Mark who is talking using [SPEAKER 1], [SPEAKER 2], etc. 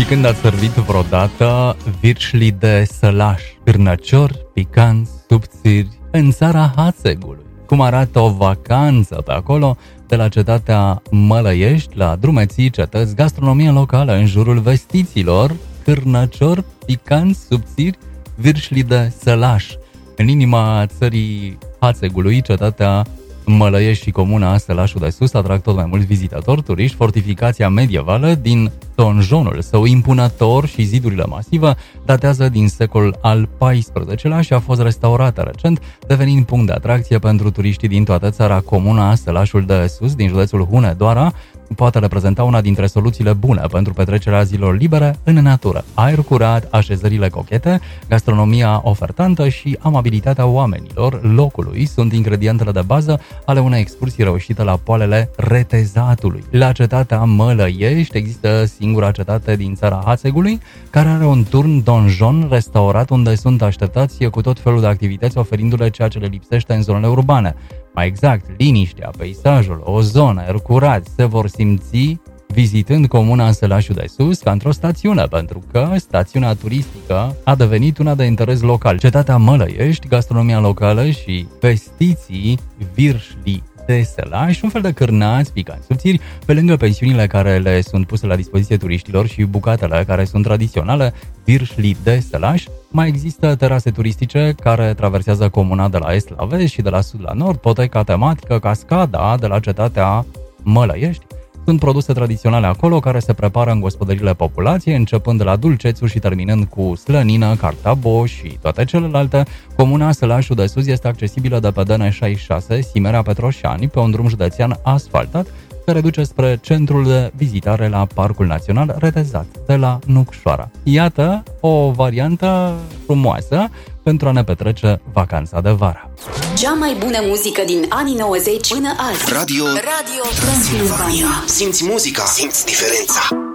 [SPEAKER 1] când ați servit vreodată virșli de sălaș, cârnăciori picanți, subțiri, în țara Hațegului? Cum arată o vacanță pe acolo, de la cetatea Mălăiești, la drumeții, cetăți, gastronomie locală în jurul vestiților, cârnăciori picanți, subțiri, virșli de sălaș. În inima țării Hațegului, cetatea Mălăiești și comuna Sălașul de Sus atrag tot mai mulți vizitatori, turiști. Fortificația medievală din donjonul său impunător și zidurile masive datează din secolul al XIV-lea și a fost restaurată recent, devenind punct de atracție pentru turiștii din toată țara. Comuna Sălașul de Sus din județul Hunedoara poate reprezenta una dintre soluțiile bune pentru petrecerea zilor libere în natură. Aer curat, așezările cochete, gastronomia ofertantă și amabilitatea oamenilor locului sunt ingredientele de bază ale unei excursii reușite la poalele Retezatului. La cetatea Mălăiești există singura cetate din țara Hațegului care are un turn donjon restaurat unde sunt așteptați cu tot felul de activități, oferindu-le ceea ce le lipsește în zonele urbane. Mai exact, liniștea, peisajul, o zonă, aer curat, se vor simți vizitând comuna Sălașul de Sus ca într-o stațiune, pentru că stațiunea turistică a devenit una de interes local. Cetatea Mălăiești, gastronomia locală și vestiții virșli de sălaș, un fel de cârnați picanți subțiri, pe lângă pensiunile care le sunt puse la dispoziție turiștilor și bucatele care sunt tradiționale, virșli de sălaș. Mai există terase turistice care traversează comuna de la est la vest și de la sud la nord, poteca tematică, cascada de la cetatea Mălăiești. Sunt produse tradiționale acolo care se prepară în gospodăriile populației, începând de la dulcețuri și terminând cu slănină, cartabo și toate celelalte. Comuna Sălașul de Sus este accesibilă de pe DN66 Simerea-Petroșani, pe un drum județean asfaltat care duce spre centrul de vizitare la Parcul Național Retezat de la Nucșoara. Iată o variantă frumoasă pentru a ne petrece vacanța de vară.
[SPEAKER 2] Cea mai bună muzică din anii 90 până azi.
[SPEAKER 3] Radio
[SPEAKER 2] Transilvania.
[SPEAKER 3] Simți muzica, simți diferența.